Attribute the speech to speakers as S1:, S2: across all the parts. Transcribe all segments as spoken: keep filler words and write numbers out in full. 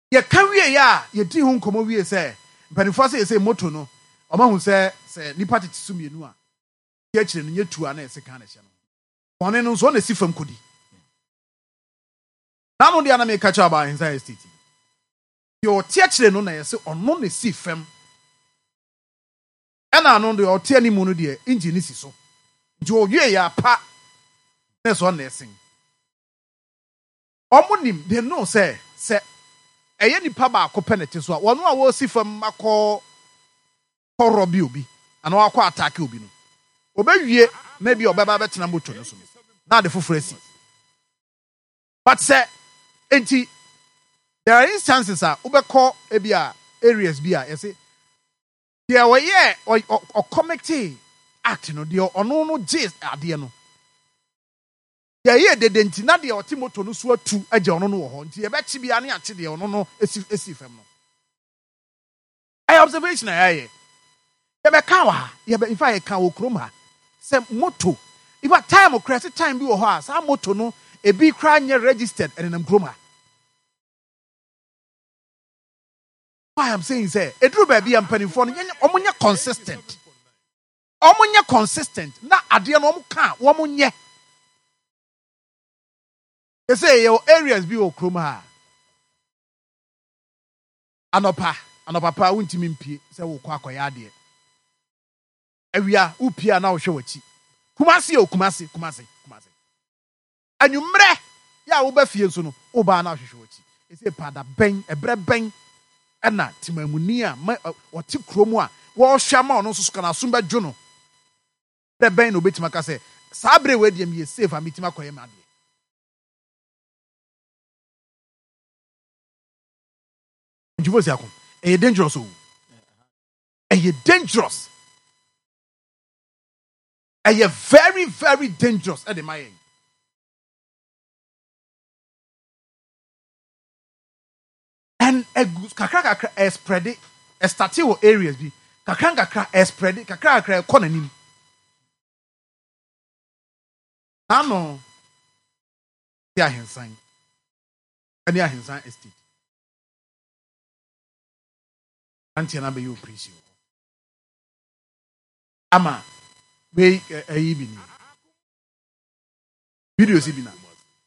S1: ye can we ya ye di ho nkomo wie say mpanifo say say moto no oma hu say say nipa tete so mienu a ye kire no nyetu ana ese kan na hye no one no so na si fam kodi na no dia na me catch about inside estate yo tie kire no na ye say ono na si fam ena no de o tie ni mu no de engine si so nti o wie ya pa na so na esen omonim they know say say eye nipa ba akọ penalty so a wono a wo si fam akọ korobi obi ana wakọ attack obi no obewie na bi obeba betena moto no so na de foforo si but say enti there are instances a ubekọ ebi a areas bi a yesi there we ye or committee act no de ono no gist ade no ya ye de denti na de otimoto no so atu age ono no wo ho nti ye be chi bia ne ache de ono no esi esi fam no I observation I ye ye be kan wa ye be in fact ye kan wo krom ha se moto if a time o crash time bi wo ho a sa moto no e bi kra nye registered and nam krom ha why I'm saying say edru ba bi am panifo no omunye consistent omunye consistent na ade no om kan wo munye. They say your areas be o krom ha. Anopa, anopa pa wuntimi mpie say wo kwa akoya ade. Awia upia na wo hwe wachi. Kumasi o kumasi, kumasi, kumasi. Anwumre ya wo ba fie so no, wo ba na hwe wachi. They say pada ben, ebre ben ena timamuni a wo ti krom a wo hwa ma ono so so kana so ba dwo no. The ben no betima ka say sabre we de me safe a metima koye ma ade. Are you dangerous? Are you dangerous? Are you very, very dangerous at the my end? And a kakra kakra is spread it, a statue areas be kakra kakra is spread it, kakra kakra konanim. Ano, they are his sign, and they are his sign estate. Anti na be you appreciate. Ama we ayi bi ni. Video si bi na.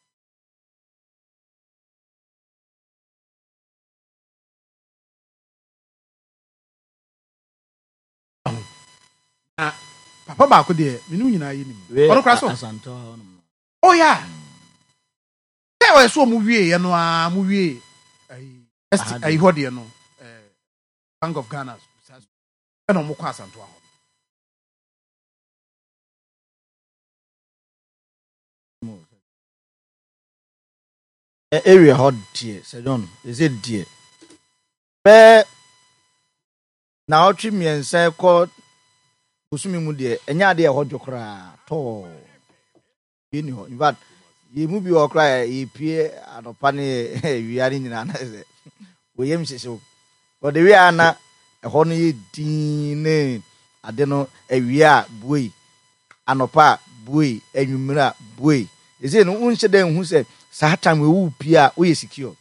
S1: Ah, papa ba ko de me nu nyina yi ni. Ono kra so. Oh yeah. Say we so mu wie ye no a mu wie ayi. Esti ayi ho de no. Bank of Ghana. And on Mukwas and Tuan.
S2: Area hot dear, said John. Is it dear? Bear now, Trimmy and say, called Usumi Mudia, and Yadia hot your cry, tall. You know, in fact, you move your cry, you peer at a panny, we are in an answer. William says so. But the way I na a honey dine, I don't know a weir buoy, anopa buoy, and you mira buoy. Is it no one said them who said, Satan will pia, we secure.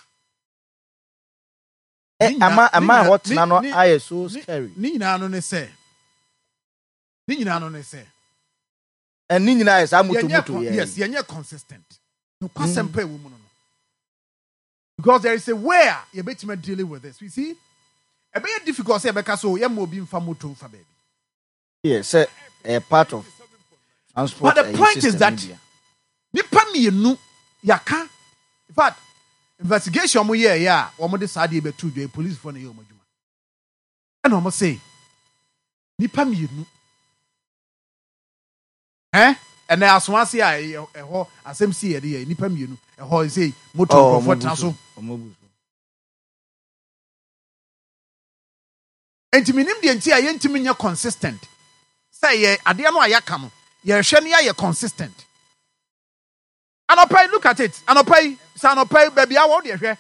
S2: Am I what nano I so scary?
S1: Nina no say. Nina no say.
S2: And Nina is I'm
S1: yes, you're consistent. No consent pay woman. Because there is a way you bet me dealing with this. We see a very difficult say because so you move in for motor for baby.
S2: Yes, a part of transport.
S1: But the point is that nipa me nu yaka. In fact, investigation mo here ya wo mo decide be to do police for na ye mo djuma. And wo mo say nipa me nu eh and now aswanse a eho asem si ye de nipa me nu eho say motor for transo. Enti minim de enti a ye ntimi nya consistent. Say ye ade no ayaka no ye hwe ne ye consistent. Anopai, look at it. Anopai, sanopai, baby, I want you here.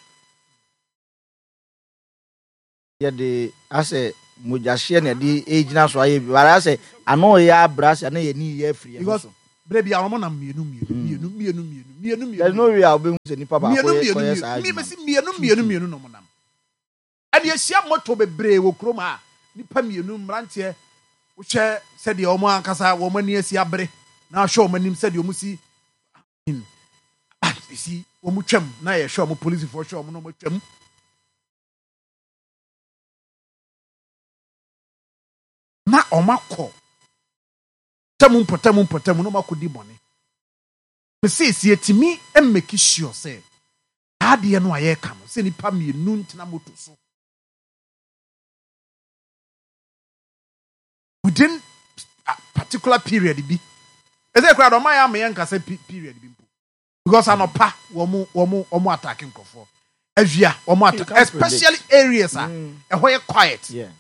S2: Yeah, the I say Mujashian, the age now, so I say, I know ya brass and any year free.
S1: Because Baby, I'm on a mienu, mienu, mienu, mienu, mienu, mienu.
S2: There's no way I'll be with Nipa Ba.
S1: Mienu, mienu, mienu, mienu, mienu, no monam. And yes, ya moto be brave, Kroma, Nipa mienu, Mrantia, which said the Oman Casa, woman yes, yabre. Now show my name said you must see. You see, Omuchem, now you show me police for sure, no muchem. Na Omako. Tamun potamun potamun no makudi bone. Me say see it me and make sure say. Ade no aye ka no say nipa me nu ntina moto so. Within a particular period bi. Is there crowd on my am yan ka say period bi. Because anopa wo mo wo mo wo mo attacking nkofo. Avia wo mo attack especially areas ah e ho quiet.
S2: Yeah.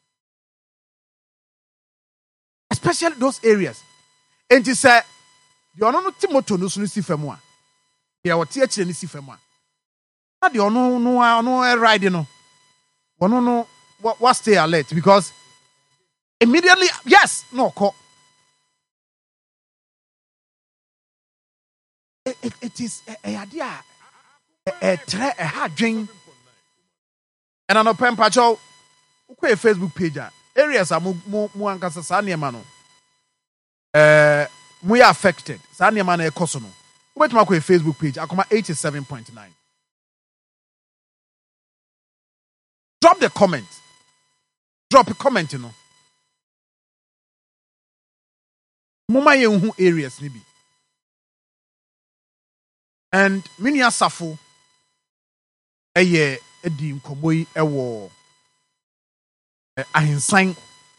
S1: Especially those areas. And you say, you are not Timoto no si famua. You are teacher ni si famua. Not the no no no ride no. One no no what what stay alert because immediately yes no call. It, it, it is a idea a tre a hard drink. And an open patch out. Okay, Facebook page areas are more more ankasa sa niema no. Uh, we are affected. Sanya man e koso no. Wait ma ko Facebook page akoma eighty-seven point nine. Drop the comment. Drop a comment you know. Moma ye hu areas ni bi. And mini asafo eye edi nkomoyi ewo ahinsan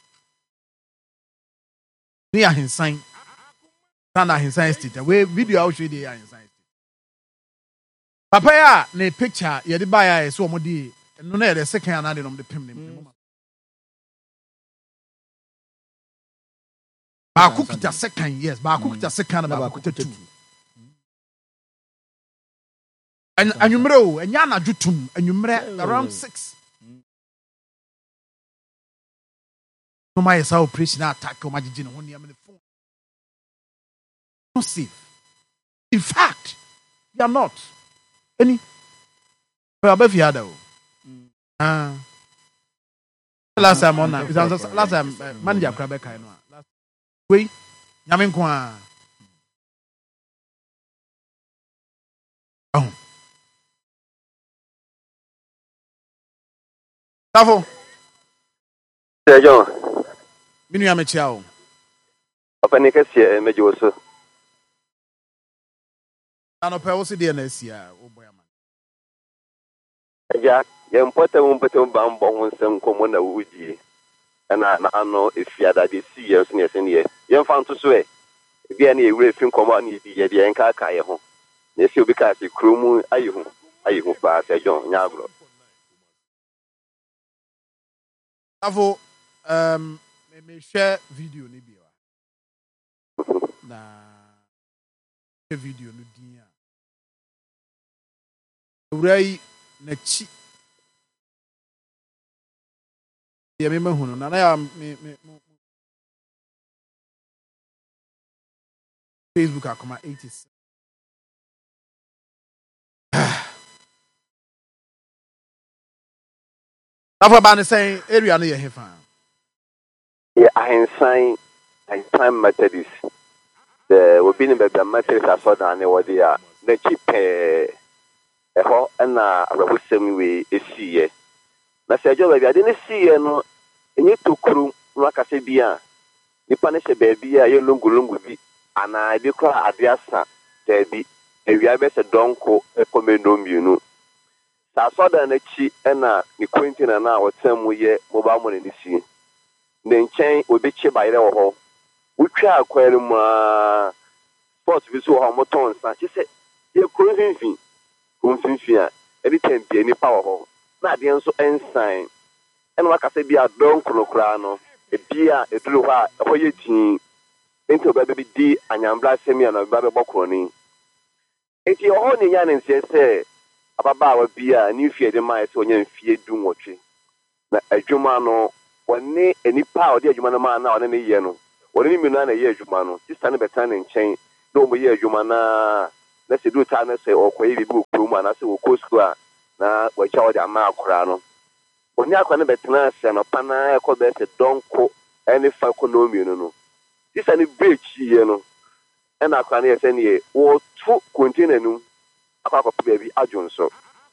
S1: ni ahinsan tan ahinsan state we video I show dey ahinsan state papa ya na picture ye de buy ya so omodi no na the second na de no de pem nem ba ku kita second yes ba ku kita second na ba ku kita two and anwumre o enya na djutum anwumre around six. No my is operation attack o magigi no ne am the phone. Not safe. In fact, you are not. Any well above you o. Ah. Last time on last time manager crab kai no. Last we nyame nko a. Oh. Tafo.
S3: Sir John.
S1: Minu ya mechia o.
S3: Papa ni kese mejo so.
S1: Ano pe wo se de na asia wo boy man.
S3: Ja, ye mpota mo mpota ba mbo ho nsem komo na wudi. Na na ano efiada de si ye so ne se ne ye. Ye mfa nto so e. Bia na ewure fi komo na di ye de enka aka ye ho. Na se obi ka se kromu ayi ho. Ayi ho pa Sir John nya agro.
S1: Avo um me me share video ni bi wa. Na share video no din a. Urai na chi. Ye me mahunu na na ya me me Facebook akoma eighty. Avo ba ne say area no ye hefa.
S3: Ye ahensan ahensan Methodist. The we been be the Methodist asoda ne wodi a na chi pe eho na abusem we esiye. Na se ajo ba ade ne siye no enye tokuru no akase bia nipa ne se ba bia ye lungulungu bi ana bi kra ade asa tabi ewia be se donko ekomendo mienu. Sa asoda na chi na ni Quentin na wotem ye mobile money ni si. Ne nchen obi chi bayre wo ho. Wutwa akwari mu a sport bi so ho moton sa chi se ye konfinfin konfinfin a every time bi ni pa wo ho na ade nso ensign ena wakase bi a don krokra no e bia e duru ho a ho ye tin enti oba bi di anyambra semi na ba be bokroni enti ho ni nya ne nse se ababa wa bia ni fie de mai se onya mfie du nwotwe na adwuma no woni enipa odi adwuma no ma na woni ne ye no woni ni minu na ye adwuma no sista ne beta ne nchen no mo ye adwuma na na se do ta na se okoye bi bu krom ana se wo school a na wa cha odi ama akora no oni akwa na betena se no pana ko be se donko any fa economy no no this any breach ye no e na akwa na ye se ne wo tu container nu akwa akwa ba bi adwonso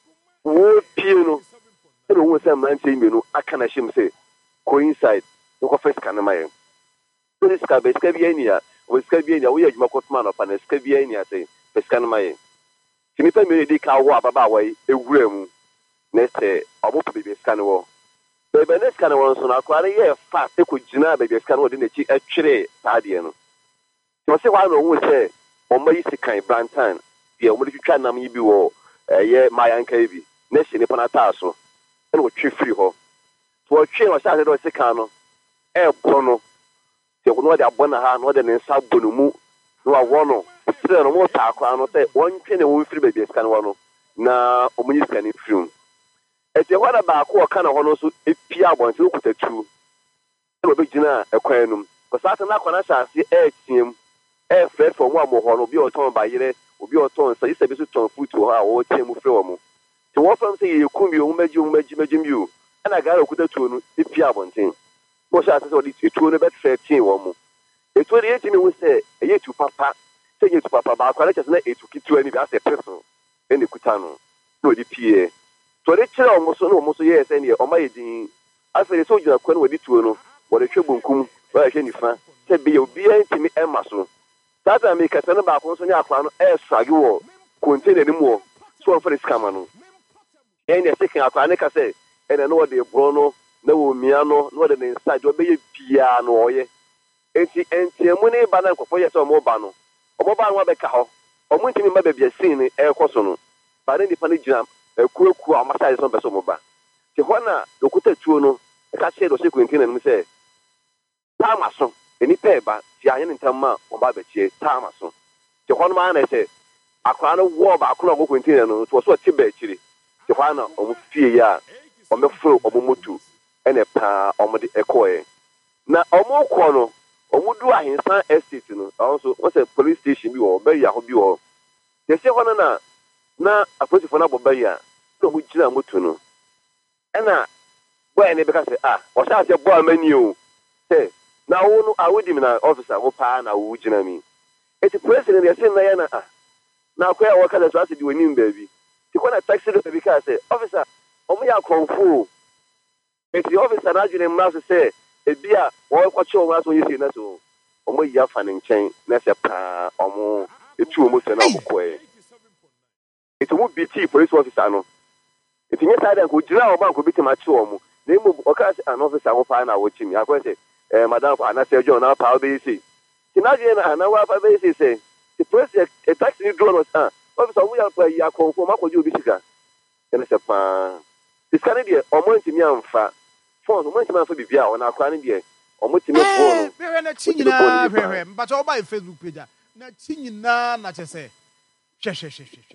S3: wo pie no e no wo se mante mi no aka na shim se coincide no ko first kan ma ye so this ka be ska bi ania wo ska bi ania wo ye adwuma ko tuma no pa na ska bi ania se first kan ma ye kinipa mi di ka wo ababa wa ewura mu na se obo pe bi ska no wo bebe ne ska no wo so na akwa ye fa e ko gina be bi ska no wo de na chi atwere saade no so se wa no wo se o ma yi sikan brantan ye o mo di twa nam yi bi wo ye mayanka bi na shi ni pana ta so e no twe free ho so o twe o sha de do sikan no e bo no se ko no de abona ha no de ne nsa bonu mu no a wo no se no mo ta akwa no se won twe ne wo free be bi ska no wo no na o mo yi sikan ni free ete wada ba ko ka na ho no so epia abonte okutatu e no be gina ekwan num ko sa ta na akwa sha se e tiem e fre fo mo amoho no bi o ton ba yire obi o ton sa ise bi so ton foot ho a o tiem mu fre wo mo ti wo fam se ye kum bi o maji o maji maji mi o ana ga ra okutatu no epia abonte ko sha se o di etu no be tre tin wo mo etu ri eti mi wo se e ye tu papa se ye tu papa ba kwa na chese na etu kitu ani bi ase person e ne kuta no no di pie to re kire omo so no omo so ye se ne o ma ye din afere so jira kwa no wadi tuo no wo re hwe bonkum wo re hwe nifa se bi obi antimi ema so tata mi kasa no ba ko so nya akwa no e swage wo container ni mu so on for scam no e ne se kan akwa ne ka se e ne no de bro no na wo mia no no de inside wo be ye bia no oye enti enti emu ne ba na nkofo ye se omo ba no omo ba no be ka ho omo ntimi ma be bia sin ni e ko so no ba ne nipa ne gina ekueku a masa so be so mo ba ti ho na okuta tuo no ka se do se container no se ta maso eni pe ba ti anye ntamma o ba be chie ta maso ti ho no ma na se akwa no wo ba akwa go container no to so ti ba chiri ti ho na o mu fie ya o me fo o mu motu ene pa o mu de ekoe na o mu ko no o mu du ahinsan estate no also o se police station bi wo be ya ho bi wo ti se ho na na aposifo na boba ya no mu gina motu no ena boy ne be ka se ah o sha se boy mani o se na wo no awudi mi na officer wo pa na wo gina mi eti president ya se na ya na ah na kwa ya wo kala so ase di woni mbaabi ti kwa na taxi do be ka se officer o mu ya konfu eti officer na june mma se e bia wo kwa che o ma so yesi na so o mu ya fa ne nchen na se pa o mu etu o mu se na mo koe eti mu B T police officer no eti nye side ko jira o bank bi tema che o mu na mu o ka se an officer wo pa na wo chimi akwa se eh madam kwa na se John na pa be si ti na je na na wa pa be si se the police a taxi ni drone ah officer wo ya pa ya ko ko ma ko ji obi sika ene se pa sika ne de o mo ntimi amfa phone mo ntimi amfa bibia o na akwa ne de o mo timi phone
S1: be we na chi nyina hwe hwe mba cho ba Facebook page na chi nyina na che se hwe hwe hwe hwe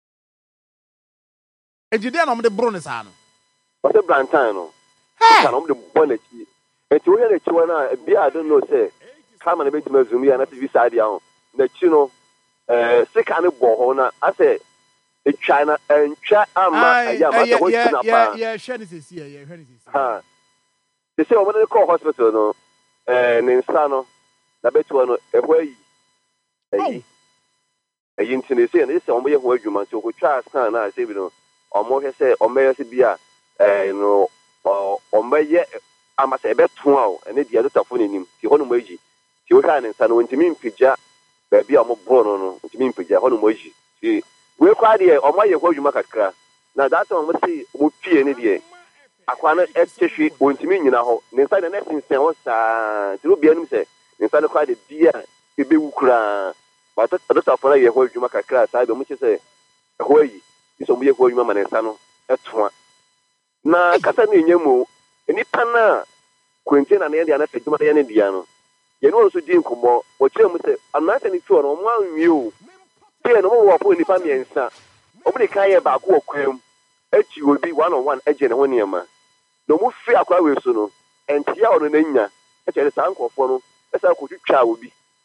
S1: ejide na mo de bro ne sa no
S3: o se brantan no ka no mo de bo na chi eti wo ya na chi wana bia I don't know say kama na be tuma zoom ya na T V side ya ho na chi no eh sika ne bo ho na ase e China entwa ama ya ma ko chi na pa
S1: ya ya hwe ne sesi ya hwe ne sesi
S3: ha se se o mo de call hospital no eh ne nsa no na betu no e ho ayi ayi ayi ntine se ne se o mo ye ho adwuma nti o ko twa scan na se bi no o mo hwe se o me se bia eh no o me ye ama se be to a o ene dia do tafo nenim ti ho no mo ayi ti wo ka ne nsa no ntimi mpigya ba bia o mo bro no no ntimi mpigya ho no mo ayi ti we kwa de o mo ye ho adwuma kakra na that time mo se mo pie ne de akwa no etehwe o ntimi nyina ho ne nsa de na sinsen ho saa ti ro bia nim se ne nsa no kwa de bia ebe wukura ba to do tafo na ye ho adwuma kakra saa be mo che se ho ayi so mo ye ho adwuma ma ne nsa no eto na kasa na enyemu enipa na kwentena na ye de na tejuma ye ne dia no ye no so di nkomo o kire mu se anasa ni tuo no mo anwie o pe no mo wo po nipa miensa o bi kan ye ba ko okwam echi obi one on one eje ne ho niema no mo fi akwa we so no entia ono na nya e kire sa nkofo no e sa ko twitwa obi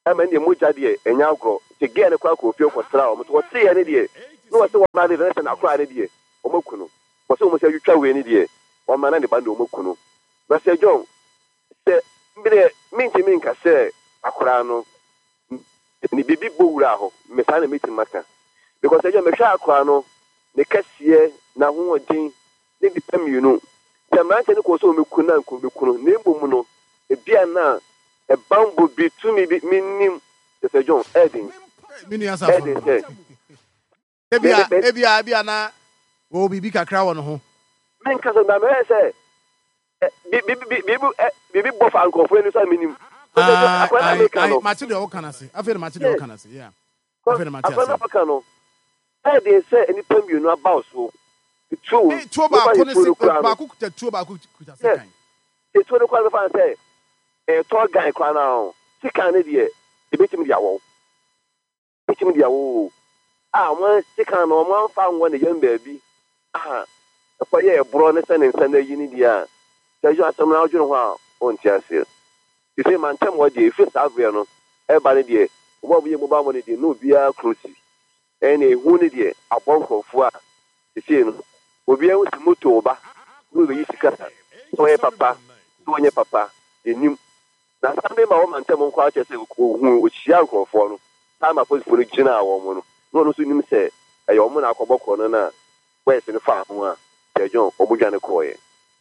S3: ama ne mogya de enya agro te ge ne kwa ko fie ko tra o mo to te ye ne de no wose wo ma de ne na akwa ne de o makunu wose o mo se yutwa we ne de o ma na ne ba de o makunu na se John se mbere minti minka se akora no ni bibi bowura ho me sa na meeting maka because se John me hwa akora no ne kasiye na ho odin ne bi pamiunu se mante ne ko so mekunu na nko mekunu ne mbom no e bia na e bambo bi tu mi bi minim se John Edin
S1: mini asa fo ebia ebia ebia na wo bibi kakra wo no ho
S3: men kaso na me se bi bi bi bi bi bi bo fa anko fo ni so minim
S1: ah ai mate de wo kana se afi de mate de wo kana se yeah afi de mate ase
S3: afa no Edin se eni pamiunu about so two
S1: eh two ba ko ne se ba ko kuta two ba ko kuta se kan
S3: e two ne kwa fa se e to guy kwa na o si kan ne de e betim dia wo betim dia wo ah mo si kan no mo fa ngo ne yam baabi ah e ko ye bro ne se ne nsa na yi ni dia ja jo asem na odwene ho a on ti ase ti se man tem wo de fi savia no e ba ne de wo bo ye mo ba mo ne de no bia cruise e ne hu ne de abonkrofo a ti se no obi an si moto ba no be yi sikata so ye papa so ye papa enim na sambe ma wo man tem nko a chese hu o chia nkrofo no sama police for gina wo mo no no no so nim se e yo mo na akoboko no na wes ne fa ho a John omudwane koye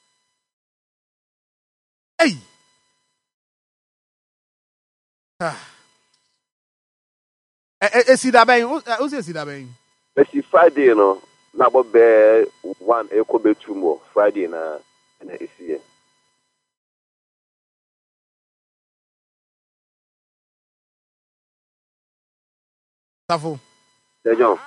S1: hey ah e e si da ben o se si da ben
S3: e si Friday no na bo be one e ko be two mo Friday na na e si
S1: Safo
S3: John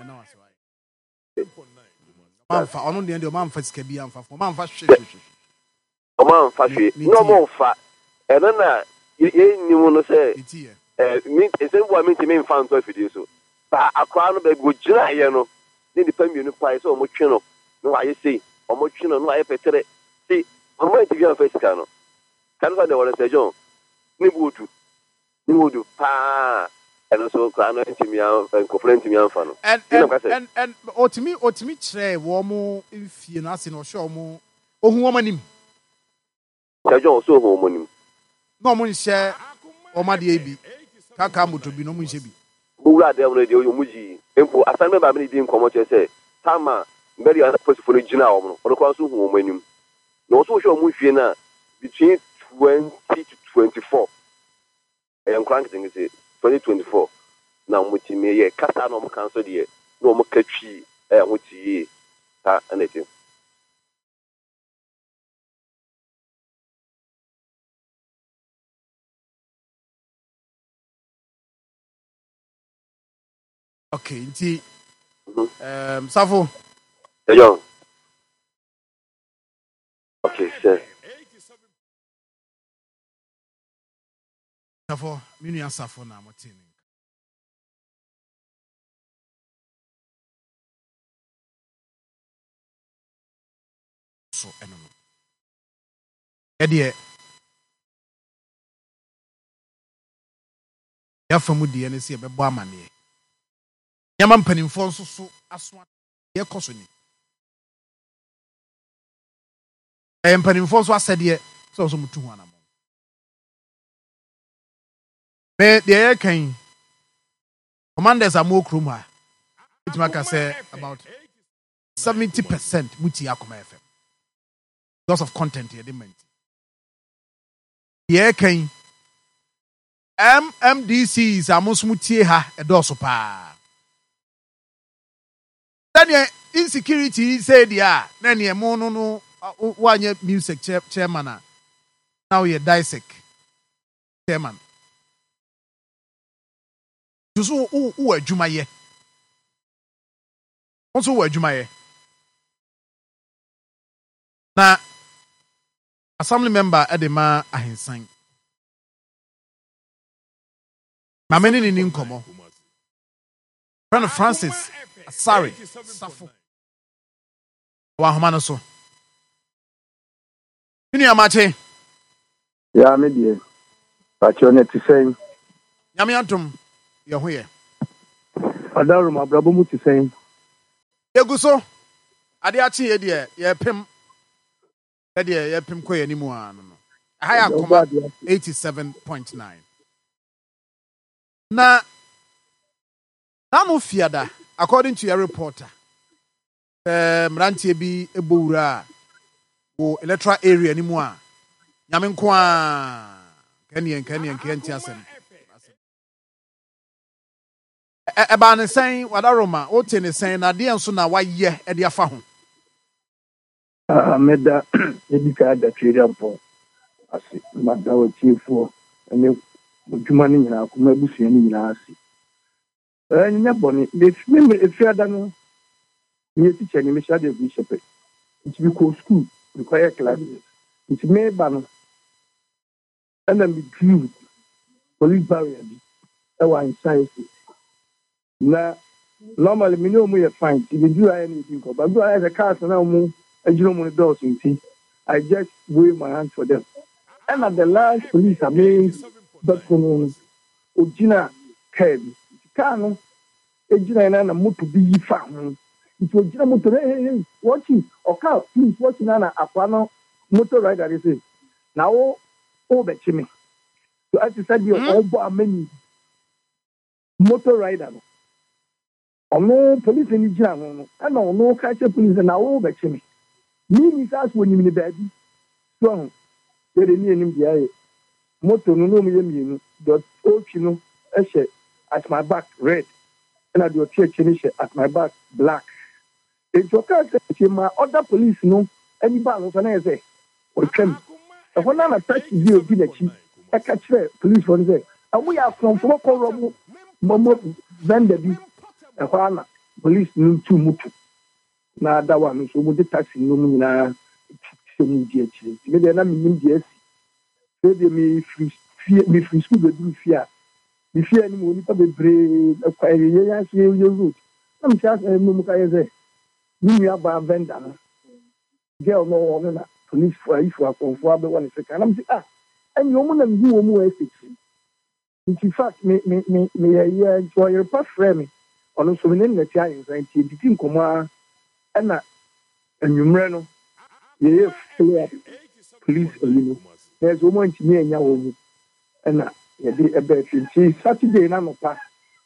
S1: Mamfa ono de de mamfa sika bi amfa fo mamfa hwe hwe hwe
S3: o mamfa hwe no mo fa e no na ye ni mo no se eh mi e se bo mi ti mi mfa nto afidi so ba akwa no be go gira ye no ni di pamiunu pai so mo twe no no wa ye sei o mo twe no no wa ye petere si o mo ti bi amfa sika no kan fa de wala se John ni budu ni budu pa and so crano intimian and confronting fan
S1: and and and otimi otimi kire wo mo mfie no ase no hwe mo ohun wo manim
S3: John so ho monim
S1: no mo nhye o ma de bi kaka moto bi no mo nhye bi
S3: buura de mo de o muji empo asanme ba me di nkomo che se tama mberi ana posifo no gina wo no o ko so hu wo manim no so hwe mo hwie na between twenty to twenty-four and crank thing is twenty twenty-four na mutimi ye kasa no mo kanso de no mo katwi eh muti ta anything
S1: okay nti um Safo
S3: John okay sir
S1: Safo minu ya Safo na motini so eno no e de ya famu de ne se e bebo amane nyama mpanimfo nso so aso ye koso ni e mpanimfo nso asede so so mutu ho anamo me de ye kan commanders amo krum ha it maka say about seventy percent muti akoma F M because of content here demand ye kan M M D Cs amusmutie ha edoso pa Daniel insecurity said ya na ne mo no no wanye music chairman now you Dysec chairman Jusu u u adwuma ye Onso u adwuma ye na assembly member edema ahensan na many ni nkomo friend Francis sorry Safo wa homa no so Ni amache
S4: ya me die pacho ne ti sen
S1: Nyame antom ye ho ye.
S4: Adaru ma brabo mu ti sɛn.
S1: Yegu so ade achi ye de ye pem ye de ye pem ko ye ni mu ano no. Aha ya koma eighty-seven point nine. Na namu fiada according to your reporter. Eh mrantie bi ebowura wo electoral area ni mu a. Nyame nko a kanien kanien kenti asem. Eba ne sen wadaroma o te ne sen na de enso na waye e de afa ho.
S4: Ah meda edika da twere ampo. Ase mada o tiefo ene mudwuma ne nyina akoma abusua ne nyina ase. Eh nya boni de me efiada no me teacher ni me sha de bi shepe. It be ko school require classes. It me ba no. And me drew police barrier bi. E wa in science. Na normally me know me fine. If you do anything ko but do I the cars na mo ejiro mo doors nti. I just wave my hand for them. And at the last police I mean but no ojina kabi. Car no ejina na na moto bi yi fa ho. It ojina moto hey hey watching or car please watching na akwa no motor rider dey say. Now o o be chimi. So as you said you all bo many motor rider no. Ono police ni jira no no ana ono ka che police na wo be chimi ni ni sa so ni ni baby so they dey ni enim dia ye moto no no mi ye mienu dot ochi no ehye at my back red and I do check ni she at my back black it your car say my other police no any ba no na say o twem e ho na na taxi bi obi na chi e ka kire police for say and we are from from ko robo momo vendor bi e ho na police no tu mutu na da wa no so mo de taxi no mu nyina so mu di akire me de na me nim di asi so de me free me free school be do fia me fia ni mo ni pa be bre kwa ye ya so ye road na me say no mu ka ye say ni mi aba vendor no girl no no na police for if for konfo abe one second na me say ah and you mo na me wo mu esi in fact me me me me ye enjoy your pa frame ono so me ne na ti ayin san ti di nkomo ana enwumre no ye follow police you know there's a moment me anya wo mu ana ye di ebe ti Saturday na no pa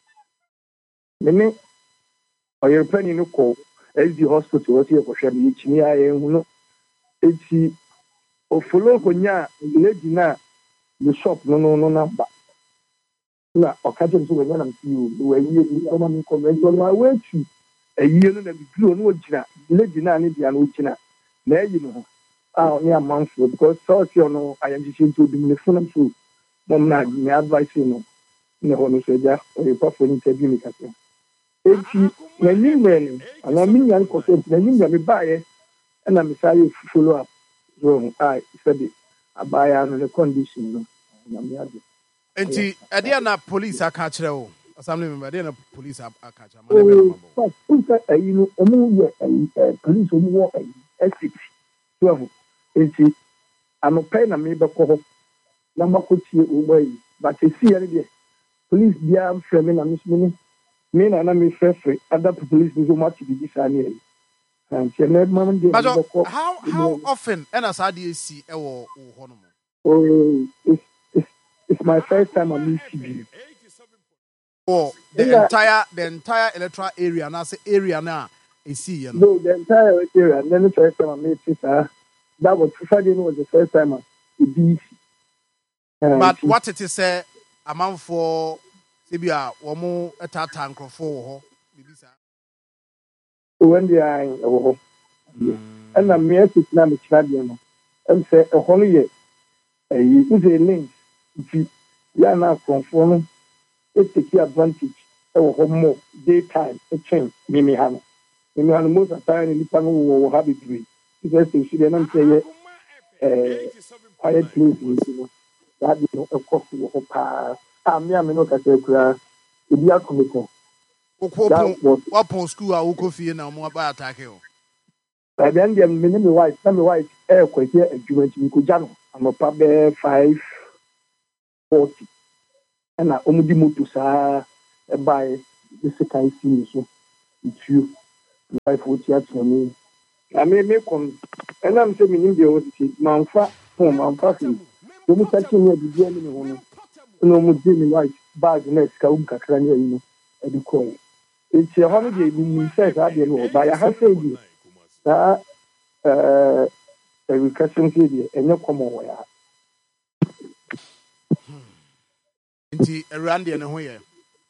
S4: me ne oyer pani no ko S D hospital wo ti e ko hwe me chini aye hu no eti o follow ko nya lady na the shop no no no number na okaje so we na mti we ye ni o ma mi ko me so na we tu eyi no na bi duro no ogina lady na ne bia no ogina na eyi no ah only a month because so you know I am just into the phone so mom na me advice no ne ho no so ja o e pa phone interview ni ka se eti na ni men ana mi nyan ko se na ni me baaye na me say follow up so I said abaya no the condition no na me ade
S1: Enti ade na police aka kire wo assembly member ade na police aka kire ma na me no
S4: mabo so ayi no omu ye ayi police omu wo ayi exit so enti anope na me be ko ho na makotie omo yi but see here dey police bia frame me na me me me na na me frefre other police so much be this ani yi and she na man dey
S1: but how how often ena sa dey see e wo ho no mo
S4: oh it's, it's it's my first time I'm meeting you
S1: oh the yeah. entire the entire electoral area na say area na e see you know
S4: no the entire area and then the first time I met it uh, that was Friday was the first time I be
S1: but what it is say amount for Sibia wo mo etata nkrofo wo ho bibisa
S4: when they are wo ho and na me sit na me kira de no em say e ho no ye eh is a link if ya na nkrofo no it take advantage e wo ho more daytime e change me me ha no me ha no most of the time ni pa no wo ha be three because you should not say eh quiet place you know that you know a coffee wo pa ah me am no ka say kura ebi akomeko
S1: okopon wapon school a wokofie na mo ba attack o
S4: by then them me me wife na me wife e kwete adwuma nti ko ja no am pa be five forty ɛna ɔmo di moto saa ɛbaeɛ ɛsɛ kan si ne so ntuo wife wɔti atena mu na me me kɔm ɛnam sɛ menim deɛ wɔ sisi mamfa fon mamfa fi ɔmo sa kyerɛ me abibi ani ne ho no ɛna ɔmo gye me wife bag na sika wom kakra ne ayi no ɛde kɔɛ nti ɛhɔ no deɛ menim sɛ saa deɛ no wɔ ba yɛha sɛ bi saa ɛɛ ɛwikasɛm sɛ deɛ ɛnyɛ kɔmɔ wɔ yɛha
S1: nti awurade deɛ ne ho yɛ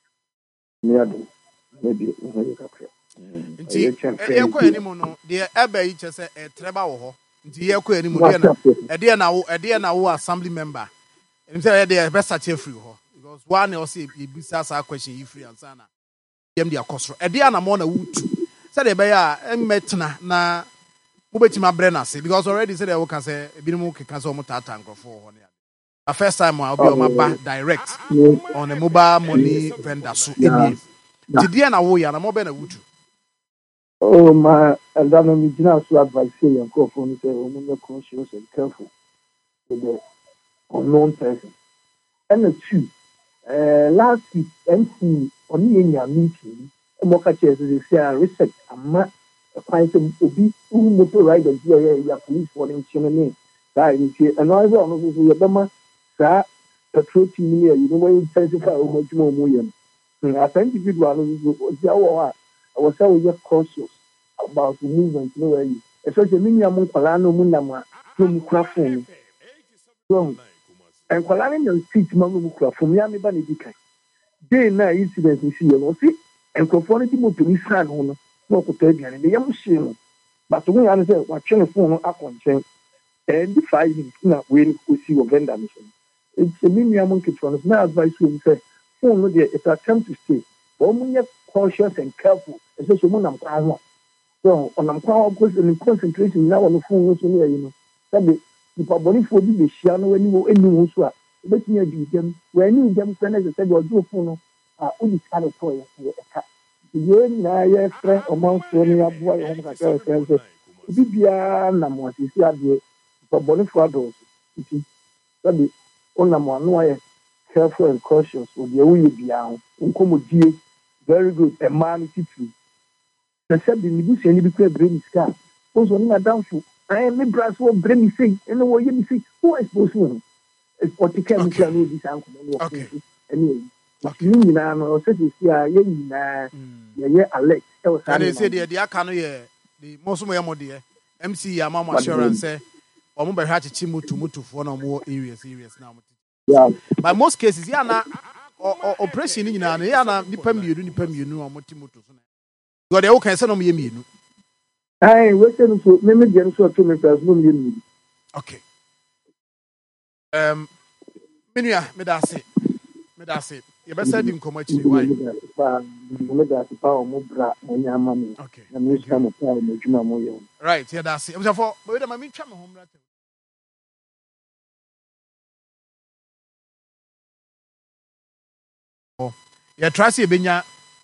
S4: meado ne deɛ ne ho yɛ kakra
S1: nti yɛkɔ anim no deɛ ɛbɛ yi kyɛ sɛ ɛtrɛ ba wɔ hɔ nti yɛkɔ anim deɛ na ɛdeɛ na wo ɛdeɛ na wo assembly member ɛnim sɛ ɛdeɛ ɛbɛsa kyɛ free hɔ because one ɔsɛ ebisa saa question yi free ansa na yɛm de akɔ soro ɛdeɛ na mo na wotu sɛ deɛ ɛbɛyɛ a ɛmmɛtena na mobɛtumi abrɛ no ase because already sɛ deɛ woka sɛ ebinom keka sɛ ɔmo taataa nkurɔfoɔ wɔ hɔ ne the first time I'll be on my back direct on a mobile money vendor so any today na wo ya na mo be na wutu
S4: oh my and that me gina so advice say your phone say o mo conscious and careful with the unknown person and the two uh last week M C on your meeting e mo ka che say research ama find some obi who motor rider here ya police for them chimney that is and I know so your bema saa petrol team here you know when you intensify how much more moyen as an individual no dia wo a I say we get conscious about the movement no way especially me am kwala no mu nam a no mu kura phone so en kwala no street ma no mu kura phone ya me ba na dikai day na incident ni see no see en kwafo no di moto ni san ho no no ko ta aduane de yam hye no but we ya no say wa twe ne phone no akonchen and the five minutes na we ko see o vendor mission it's a minimum control. My advice would say, phone no it's a attempt to stay. But when you're cautious and careful, especially when I'm calm. So on I'm calm because in concentration now on the phone also you know. That the the body for the share no when you anyone so. But you do them when you them friends said you do phone ah only kind of toy e ka. You na your friend among friends ya boy home ka say friends. Bibia na mo ati si ade body for adults. That the on am careful and cautious with the way be out. Uncomodie, very good, a man too. The said the negotiation any because brain scar. Also, on a downfall. I am a brass will bring me say, and the way you say, who is possible? It's what you can do this uncle. Anyway, you know, said you see, I yeah, Alex.
S1: And they say the Diacano, the most of my dear M C Yamama assurance say. Or mobile had to chimu to mutu for no more areas, areas now.
S4: Yeah.
S1: By most cases, yana or oppression in an yana depend you, depend you know, or motimutu. Got the okay, send on me.
S4: I wait to maybe get so to me as no.
S1: Okay. Um, Minia, Medasi, Medasi, you better said in commercial. Why?
S4: Okay.
S1: Right, yeah, that's it. I'm for, but I'm in trouble home. Oh, yeah, Tracy Benya.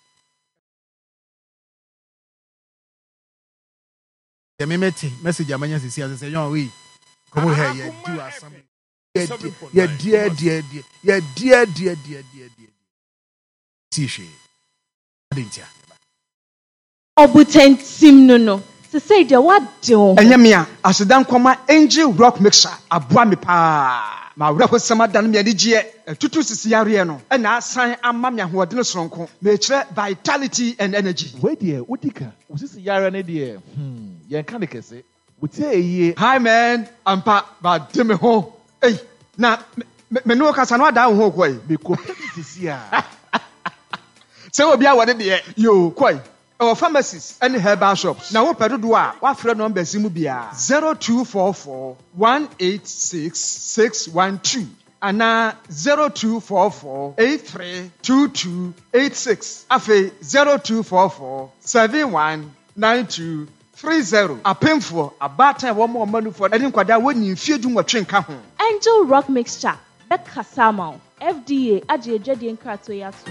S1: The message I'm going to see as I say, young, we come here, you do us something. Yeah, dear, dear, dear, yeah, dear, dear, dear, dear, dear. See, she didn't ya.
S5: Obutent sim no no. To say the what do?
S6: Enyamia, asidan kwama angel rock mixer aboa me pa. Ma wura sama dan me adigye tutu sisi yare no. E na asan ama me ahode no soronko. Me kire vitality and energy.
S7: Wait there, udika. Usisi yare ne de. Hmm, yen kan de kese. Wutie eye.
S6: Hi man, ampa ba de me ho. Hey, na me no kasa no ada ho koi.
S7: Me ko sisi a.
S6: Se obi a wode de yo koi. Our pharmacies and herbal shops. Now, what do I? What friend number Simubia? Zero two four four one eight six six one two. And now zero two four four eight three two two eight six. Afe zero two four four seven one nine two three zero. A painful a bad time one more money for any quada when you feel doing what train come.
S5: Angel Rock Mixture. Becca Samo. F D A. Aji Jadi and Kratoyatu.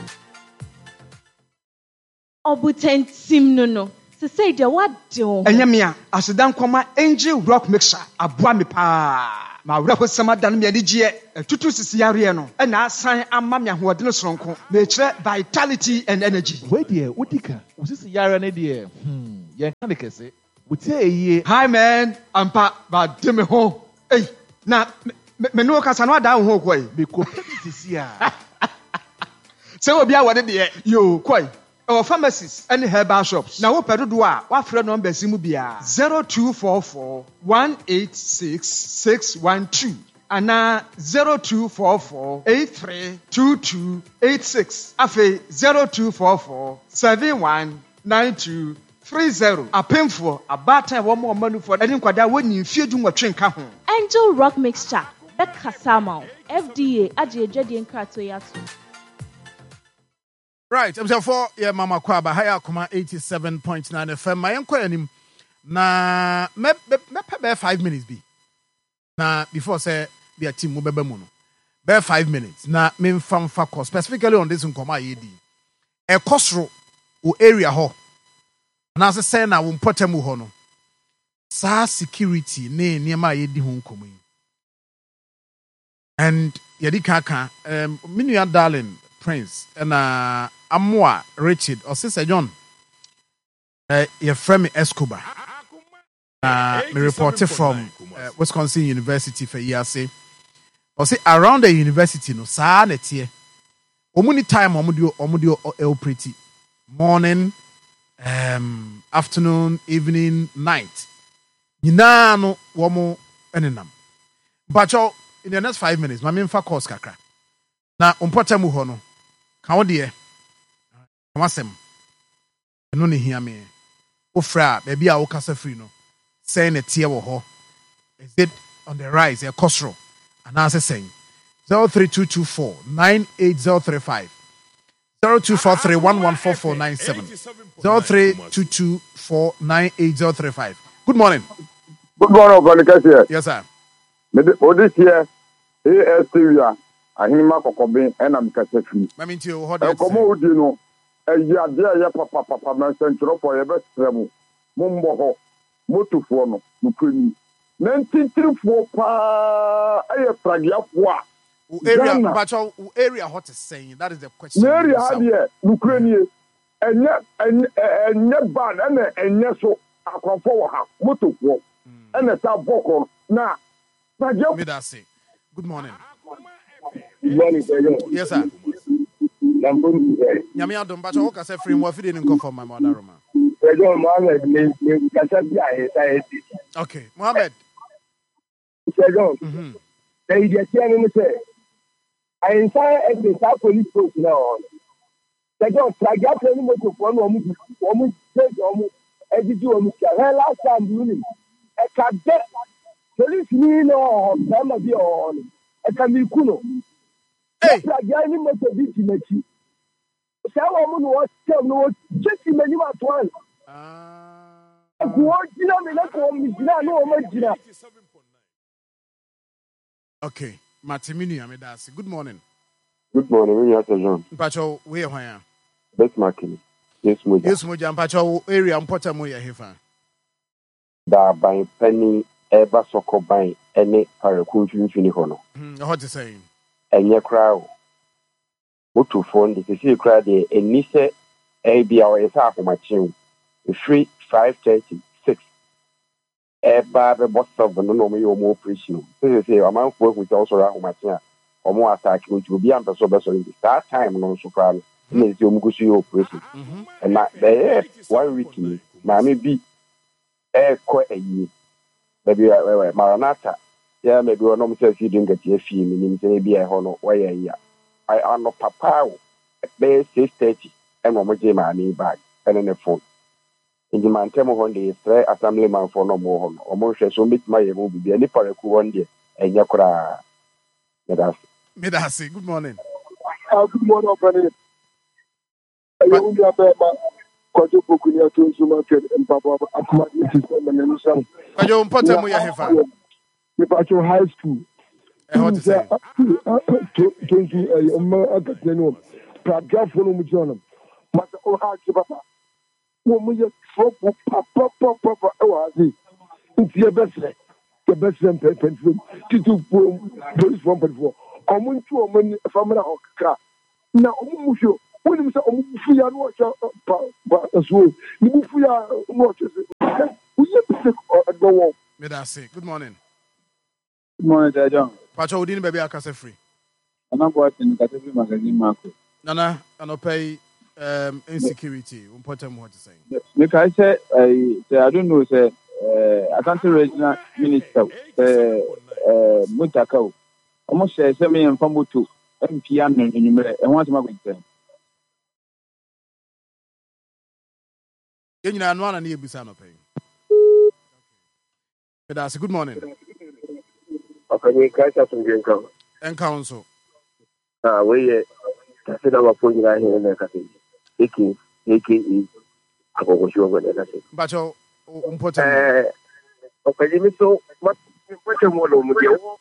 S5: Obutent sim no no. To say the what do?
S6: Enyamia, asidan kwama angel rock mixer aboa me pa. ma wura ho sama dan me adigye tutu sisi yare no na asan ama me ahoɔden soronko me kyerɛ vitality and energy.
S7: Wei deɛ wodika wosisi yare ne deɛ hmm yɛn ka ne kɛse wotie eyie.
S6: Hi man ampa ba de me ho ei na me no kasa no ada ho kɔ
S7: me ko sisi a
S6: sɛ obi a wɔde deɛ yo kɔ our pharmacies and herbal shops. Now, what do I? What friend number Simubia? Zero two four four one eight six six one two. And now zero two four four eight three two two eight six. Afe zero two four four seven one nine two three zero. A painful a batter one more money for any quada when you feel doing what train come home.
S5: Angel Rock Mixture. Becca Samo. F D A. Aji Ejedi and Kratoyasu.
S1: Right, I'm for yeah, Mama Kwaba, Haya Kuma eighty-seven point nine F M. My uncle him na me me five minutes be. Na before say be a team mube muno. Be five minutes. Na me fam fako specifically on this nkoma yedi. E kosro o area ho. Na se say na wo mpotemu ho no. Sa security ne niema yedi ho nkoma yi. And yedi kaka um minua darling Prince and uh Amwa Richard or Sister John. Uh, your friend Escobar. Uh, me reported from uh, Wisconsin University for years. Or say around the university no sa netie. Omuni time omudio omudio el pretty morning, um, afternoon, evening, night. Nyina no womo enenam. But in the next five minutes, my main fa course kakra. Na umpota mu ho no. Ka wo de Amasem. No ne hia me. Ofra baby a wo kasa free no. Say na tie wo ho. Is it on the rise? A costro. And answer saying zero three two two four nine eight zero three five zero two four three one one four four nine seven zero three two two four nine eight zero three five. Good morning.
S8: Good morning, Konikasi.
S1: Yes, sir.
S8: Me this year A S T V a ahima kokobe and am kasa free.
S1: I mean to how
S8: do you come odi no e ya de ya papa papa na sentro for ye bestrem mo mbo ho motofo no mukuni ninety-three pa aye fragiafo a
S1: area but area what is saying that is the question.
S8: Area here Ukraine enye enye ban na enye so akwafo wo ha motofo ene ta boko na fragiafo.
S1: Me that say good morning.
S8: Good morning, sir.
S1: Yes, sir. Nyame adom ba cho kasa free mo afide nko for my mother Roma. Okay, Mohammed.
S9: Mhm. They just tell me say I inside at the police post now. They don't flag up any motor for no mu mu take no edidi o mu last time doing e ka de police ni no sama bi on e ka mi kuno. Hey, flag any motor bi ti mechi. Say wo mu no tell no just many at one. Ah. Ko jina me na ko mi jina no o ma jina.
S1: Okay, Martimini Amedasi. Good morning.
S8: Good morning, we are John.
S1: Pacho, where are you?
S8: Best marking. Yes, Moja.
S1: Yes, Moja. Pacho, area and Potter Moya Hefa.
S8: Da by penny, ever soko by any parakunchu finihono.
S1: What is saying?
S8: And your crowd. What to phone the see crowd there, and Nisse A B R S half of my chin. Three, five, thirty, six. Eba the boss of the no me or more preaching. Say say a man work with also around my chair or more attack which will be under so better in that time no so far. Is your Mugushi operation. And that there one week mammy be a quite a year. Maybe Maranata. Yeah, maybe one of them you didn't get your fee, meaning maybe a honor why a year. I am not papa at base six thirty and one more my bag and then a phone. In the man tell me one day, three assemblyman for no more or more so meet my movie be any for a cool one day and yakura.
S1: Medasi, good morning.
S9: Uh, good morning, Opening. I only have a quadruple to Sumatran and Papa Akuma system and then some.
S1: I don't put them with your hefa.
S9: If I go high school,
S1: I want to say,
S9: twenty a month, Praga for John. Master O'Hara, Papa. Woman, you papa, papa, papa, oh, it's your best. the best and pen from Tito police one before. Omun to a man family or car. Now, Omusho, when you say Omufuya watch as well, Mufuya watches it. We have to go on.
S1: May I say, good morning.
S10: Good morning, John.
S1: Pacho Udin baby akase free.
S10: I'm not watching the Category magazine, Marco.
S1: Nana, I no pay um insecurity. Important what to say.
S10: Look, I said, I I don't know, say, uh, Asante Regional Minister, uh, Mutakao. Almost say seven and Famutu, M P and Numere, and what's my way then?
S1: You know, one and you be son of pay. That's a good morning.
S3: Okay, we catch up some income.
S1: And council.
S3: Ah, we that's our point right here in the cafe. Eki, Eki is a go show over the cafe.
S1: But your important.
S3: Eh, okay, me so what what you want to do?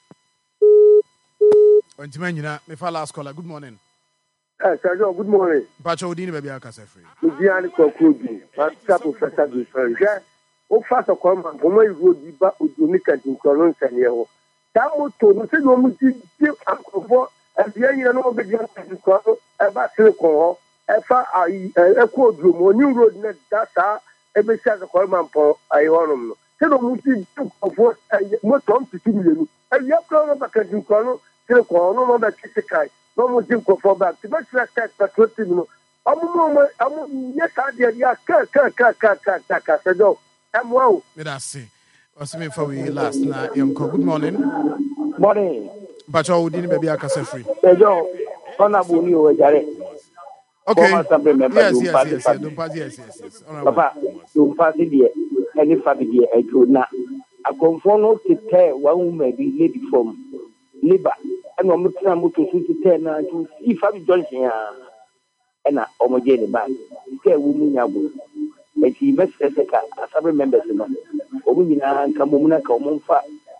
S1: When you know, me for last caller. Good morning.
S9: Eh, Sergeant, good morning.
S1: But your Udin baby akase free.
S9: Diani Kokudu, Pastor Professor Different. O fast of command, for my road, you back with Unica in Colon Sanio. Tamoto, no say no muti, Uncle, and the end, you know, the young people, a basil, a far a quote room, or new road net data, every shot of command for Ionum. Say no muti, of what most on to two million. And you have gone back at Colon, Silco, no more Chikai, no more Jim for back. The best attack for twenty minutes. I'm yes, I did. Yeah, car, car, car, car, car, car, car, I'm wow.
S1: Let us see. What's me for we last night? Good morning.
S9: Morning.
S1: But your Udin baby akase free.
S9: Ejo, honorable new ejare.
S1: Okay. Yes, yes, yes, yes. Don't pass. Yes, yes, yes.
S9: Papa, don't pass it. Any family I do not. I conform to tell one may be lady from labor. And I'm not trying to tell now to see if I'm Johnson. And I'm homogene back. Tell woman yabu. And he must say, as I remember, women and Kamuna Kamunfa.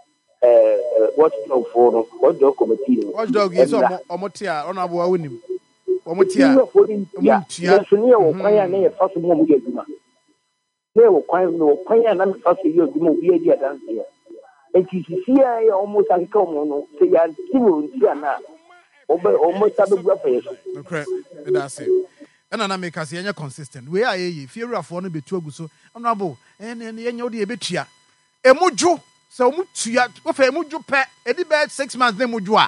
S9: Watchdog for watchdog committee.
S1: Watchdog is Omotia, honorable Winim. Omotia,
S9: yes, near Okwaya, near Fossil Mumma. Near Okwaya, no Okwaya, and I'm Fossil Mumma dance here. And you see, I almost uncommon, say, I'm still here almost have a breakfast.
S1: Okay, that's it. And I make us any consistent. We are a fear of one be two so honorable, and then you know the betia. Emujo. So mutuya ofe muju pe edi be six months na mujua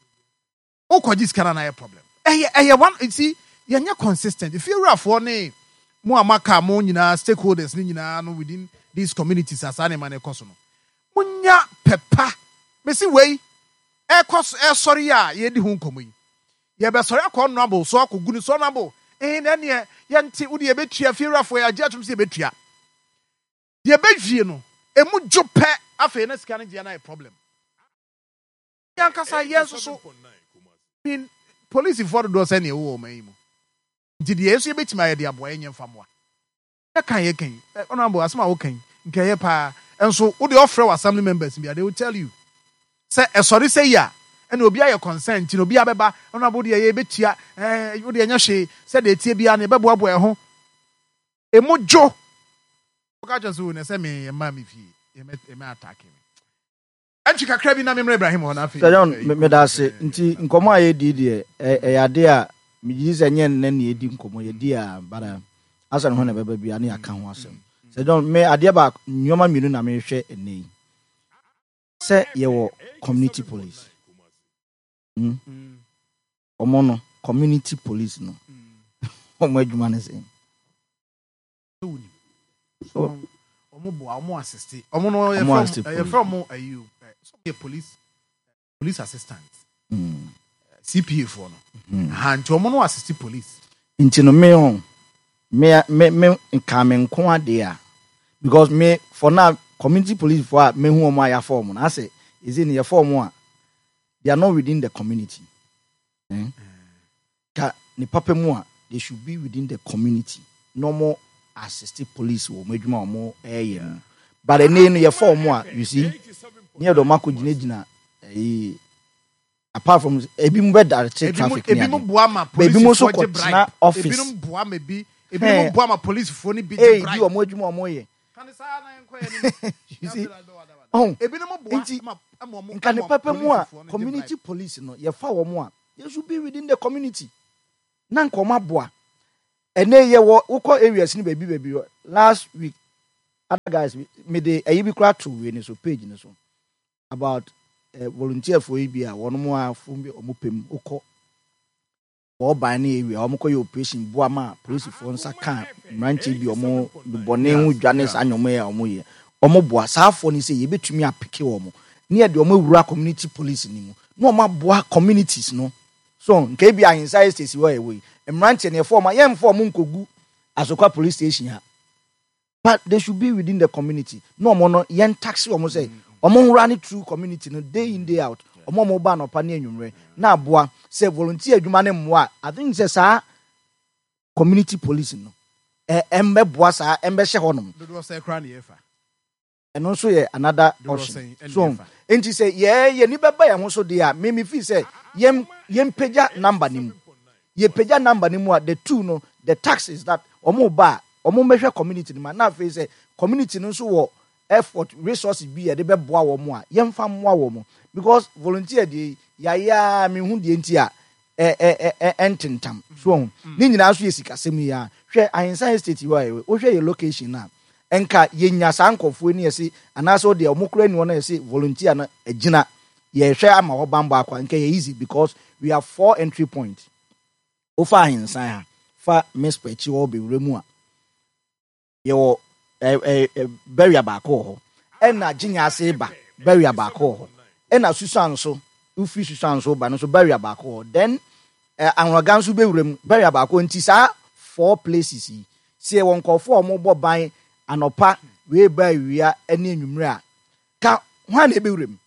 S1: o kwaji skara na problem eh eh one you see yenya consistent if you rafo ne mo amaka mo nyina stakeholders ni nyina no within these communities as an man ekoso no munya pepa me si wei ekoso e sorry ya ye di hu nkomo yi ye be sorry akọ no so akogu ni so no abo eh na ne ye nti wo de ye betua fi rafo ya je atum se ye betua ye bedwie no emuju pe afa na sika na na problem yankasa yenso so in police for do say na wo man yi mu nti de yeso yebetima ye de aboa enye mfamoa e kan ye kan honorable asema wo kan nke ye pa enso wo de offer wa assembly members bia they will tell you say e sorry say ya and obi aye consent no obi abeba honorable de ye betia eh wo de enya hwe say de tie bia na bebo abo e ho emujo ka jesu ne say me ma me fi me attack me anchi kakra bi na me Ibrahim ona afi
S2: me da se nti nkomo aye di de e ade a me yi se nye nne na edi nkomo ye di a bara asan ho na baba bia na aka ho asem se don me ade ba nyoma minu na me hwe ene se ye wo community police mm omo no community police no omo adwuma ne se
S1: so omo bo omo assist omo no ye from ye from ayu so ye police police assistant mm C P A for no han to omo no assist police
S2: nti no me on me me me nka me nko ade a because me for now community police for me hu omo aya form na say is in your form a they are not within the community eh ka ni papa mu a they should be within the community no more assist police wo madwuma omo eh but the name your form a you see near the mako gina gina eh apart from ebi mu be direct traffic
S1: ebi mu boa ma police
S2: ebi mu so ko na office
S1: ebi mu boa ma bi ebi mu boa ma police fo ni bi
S2: bribe eh di omo adwuma omo ye You see? Oh, inti nka ne papa mu a community police no ye fa wo mu a you should be within the community. Na nka ma boa. Ene ye wo ukọ areas ni baby baby last week other guys me dey ayi bi kra to we ni so page ni so about uh, volunteer for ibi a wono mu a fo bi omupem ukọ o ban na area omukọ ye operation boa ma police for nsa kan mranche bi omo bone hu dwanes anyomo ya omo ye omo boa saafo ni say ye betumi apike omo ne de omo wura community police ni mu no omo boa communities no so nke bi ahinsa state we we mranche ne form ye mfo omo nkogu asokwa police station ha but they should be within the community no omo no yen taxi omo say omo wura ni true community no day in day out omo mo ba no pa na enwumre na aboa say volunteer adwuma ne mmoa I think say sa community police no eh embe boa sa embe hye honom
S1: do do say kra na yefa
S2: eno so ye another option so enti say ye ye ni beba ye ho so de a me me feel say yem yem pagya number ni mu ye pagya number ni mu a the two no the tax is that omo ba omo mehwe community ni ma na fe say community no so wo effort resources bi ye de be boa wo mo a yem fa moa wo mo because volunteer de ya ya me hu de enti a eh eh eh ententam so ni nyina so ye sikasem ya hwe ahinsa estate wa ye wo hwe ye location na enka ye nya sankofo ni ye se anaso de omokura ni wona ye se volunteer na agina ye hwe ama ho bambo akwa nka ye easy because we have four entry points ofa ahinsa ha fa mispechi wo be wremu a ye wo eh eh barrier ba ko ho ena ginya ase ba barrier ba ko ho ena susan so ufi susan so ba no so barrier ba ko ho then eh anrogan so be wremu barrier ba ko nti sa four places yi se won kofo omo bo ban anopa we ba wia ene enwumre a ka hwa na ebe wrem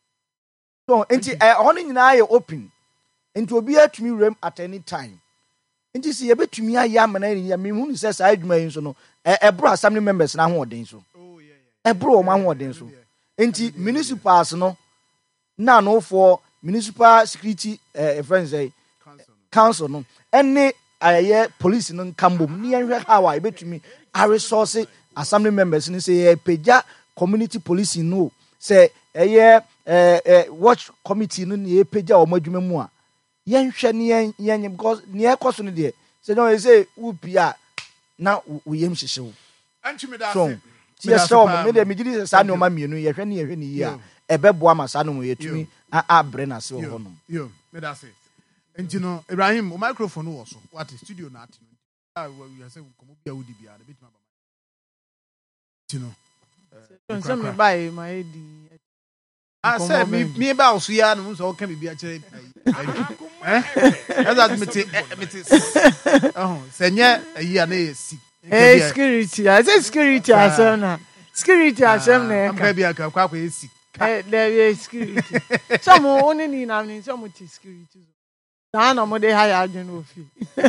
S2: so enti eh hono nyina ye open enti obi atumi wrem at any time enti se ye betumi aye amana ni ya me hu ni se sa adwuma yin so no eh ebro assembly members na ho odin so oh yeah yeah ebro o ma ho odin so enti municipals no na no for municipal security eh friends eh council no ene aye police no kambom ni enhwe how a betumi a resource assembly members ni say pagya community policing no say eye eh watch committee no ni pagya o madwuma mu a yenhwe ni yen because ni ekoso no de say no say wo bia na wo yem hyehyew
S1: antimi da
S2: so ti so me de me gidi sa no ma mienu ye hwe ni ye hwe ni yi a ebeboa ma sa no mo yetumi a abre na se wo no
S1: yo me da say enti no Ibrahim o microphone wo so what studio na ati ah we say komo bia wo di bia na betima ba enti no
S11: eh so me buy my di
S1: ah say me me ba so ya no so ka me bia kire eh eza me ti me ti oh senye ayi a na yesi
S11: eh security I say security asem na security asem na
S1: am ka bia ka kwa kwa yesi
S11: eh there is security some only ni na ni some ti security na na mo dey high adwon ofi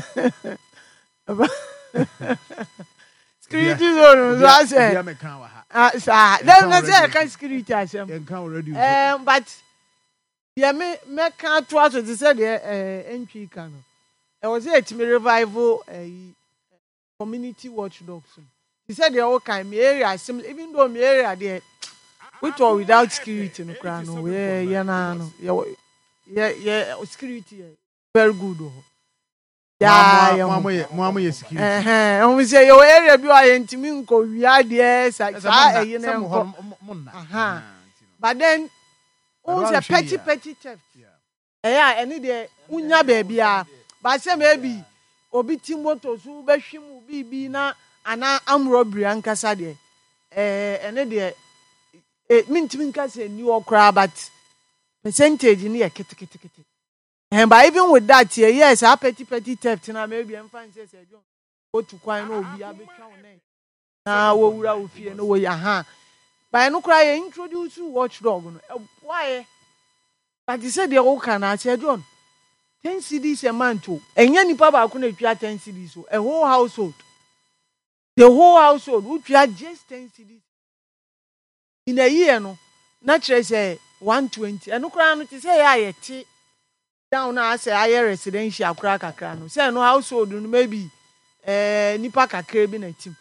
S11: security zone so I say ah sa dem na say can security asem eh but yeah me me can to us to say the eh entry can e was it me revival eh community watchdogs he said the whole kind me area even though me area there with or without security no kra no yeah yeah na no yeah yeah security very good oh yeah yeah
S1: mo mo mo security
S11: eh eh o say your area bi wa yentimi nko wia there sa sa eh na nko aha but then o say petty petty theft eh yeah any there unya baby a but say maybe obi ti moto so be hwim bibi na ana amrobri ankasa de eh ene de eh mintimi nkasa ni okra but percentage ni e kete kete kete and but even with that here yes a petty petty theft na maybe em fan say say John go to kwan na obi abetwa wo na wo wura wo fie no wo ya ha but no cry introduce watchdog no why but you say the whole can I say John ten cedis a month to enya nipa ba ko na twa ten cedis so a whole household the whole household who twa just ten cedis in a year no na chere say one twenty and no cry no say ya yeti down na say aye residential kra kakra no say no household no maybe eh nipa kakra bi na tim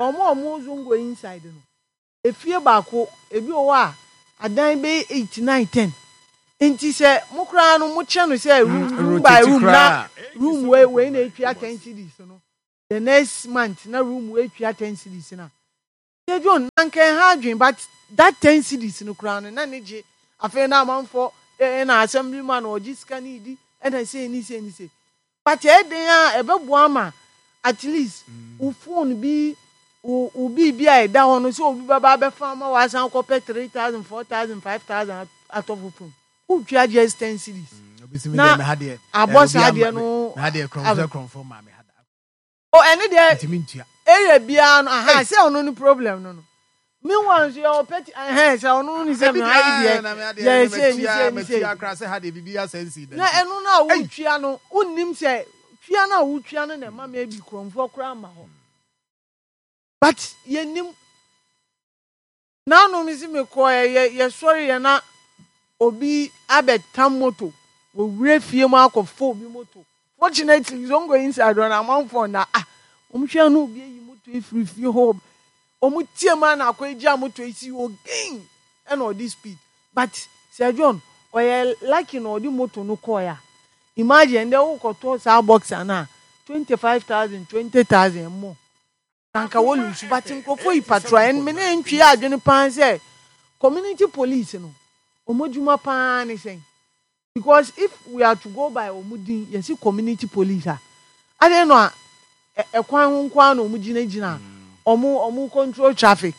S11: Omo omo zungo inside no. Efie baako ebi o wa adan be eight nine ten. Enti se mo kra no mo che no se room by room na room we we na etwa ten cedis no. The next month na room we etwa ten cedis na. Ye John nanken ha adwen but that ten cedis no kra no na ne je afa na amanfo e na assembly man o ji scan idi e na say ni say ni say. But e den a e be boa ma at least u phone bi u bi bi a da hono so obi baba be fa ma wa san ko pay three thousand four thousand five thousand out of phone. Who try just ten cities?
S1: Na
S11: abos ade no
S1: na ade kron kron for ma me hada.
S11: Oh, any there area bia no aha say ono no problem no no. Me wan so your pet eh say ono no say me idea. Yeah, say ni say ni say
S1: akra say hade bibia sense
S11: na eno na wo twia no unnim say twia na wo twia no na ma me bi kron for kra ma ho. But yenim na no me si me ko ye ye sorry ye na obi abetam moto wo wure fie mu akofo obi moto. Fortunately you don't go inside on a man for na ah omhwe no obi yi moto efiri fie ho omu tie man akwagia moto isi again and all this speed. But Sir John oye like no di moto no call ya. Imagine they wo koto sa box na twenty-five thousand twenty thousand more. Anka wo lusu but nkofo yi patrol en me na ntwe adwene pan say community police no omodwuma pan ni say. Because if we are to go by omudin, you see community police ah. I don't know e kwan ho kwan no omugina gina. Omu omu control traffic.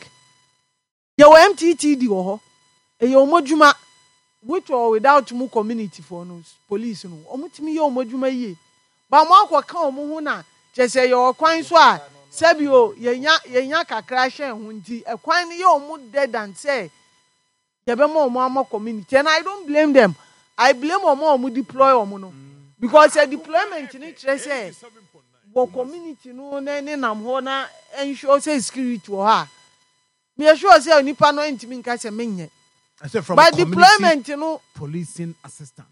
S11: Ye wo M T T D wo ho. E ye omodwuma with or without mu community for no police no. Omutimi ye omodwuma yi. Ba mo akwaka omu ho na je say ye kwan so a sebi o ye nya ye nya kakra hye ho nti e kwan ye omu dead and say ye be mo omu ama community and I don't blame them. I blame Omo Omo deploy Omo no. Because a deployment in it say wo community no na ne nam ho na ensure say security wo ha. Me sure say onipa no ntimi nka se menye. But deployment no
S1: policing assistance.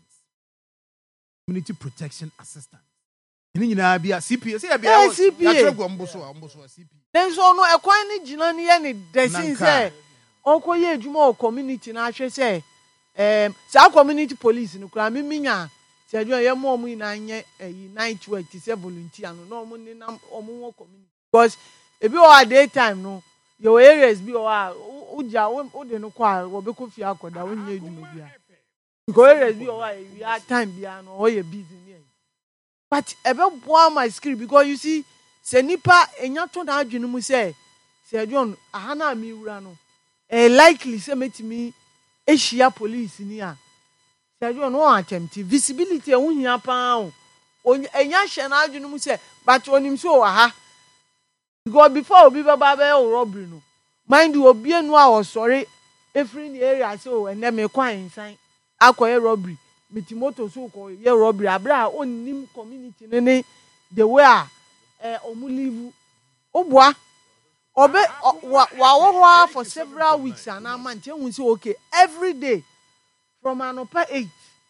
S1: Community protection assistance. Ni nyina bia C P A say bia ya trego mboso mboso C P A.
S11: Then so no ekwan ni gina ne ye ne desin say onkoye adwuma o community na ahwe say Um, sa community police no kra me minya se adwo ye mo mu na nye eyi night work ti se volunteer no no mo ni na omo wo community because ebi o at day time no your areas bi o a uja o de no kwa wo be ko fi akoda wo nye edwuma bia because areas bi o a we are time bia no o ye busy ni but ebe boa my skill because you see se nipa enya to na adwene mu se se adwo aha na mi wura no eh likely se metimi Eshia police ni a Sergio no attempt visibility ehun hia pa o enya hye na adwunu mu se but onim so aha because before obi baba be robbery no mind you obi enu a o sorry every area so ene me kwan insan akoye robbery mitimoto so ko ye robbery abra onim community ne ne the way a eh omu live obua Obe wa wa for several weeks and a month you say okay every day from an upper eight